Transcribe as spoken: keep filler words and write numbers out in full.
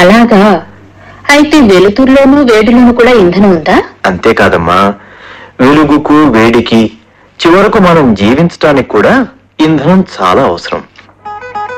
అలాగా? అయితే వెలుతురులోనూ వేడిలోనూ కూడా ఇంధనం ఉందా? అంతేకాదమ్మా, వెలుగుకు వేడికి చివరకు మనం జీవించడానికి కూడా ఇంధనం చాలా అవసరం.